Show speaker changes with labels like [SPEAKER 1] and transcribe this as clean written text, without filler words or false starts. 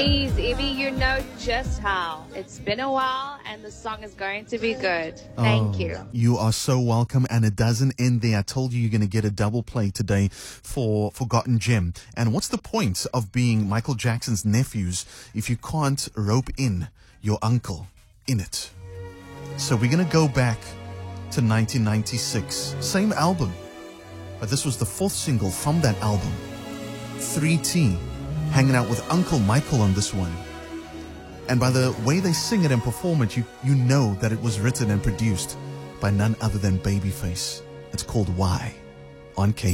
[SPEAKER 1] Please, Evie, you know just how. It's been a while and the song is going to be good. Thank you.
[SPEAKER 2] You are so welcome, and it doesn't end there. I told you you're going to get a double play today for Forgotten Gem. And what's the point of being Michael Jackson's nephews if you can't rope in your uncle in it? So we're going to go back to 1996. Same album, but this was the fourth single from that album. 3T, hanging out with Uncle Michael on this one. And by the way they sing it and perform it, you know that it was written and produced by none other than Babyface. It's called Why on K.